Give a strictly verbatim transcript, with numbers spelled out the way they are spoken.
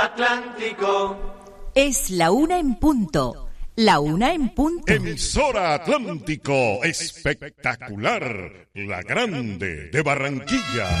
Atlántico. Es la una en punto. La una en punto. Emisora Atlántico, espectacular, la grande de Barranquilla.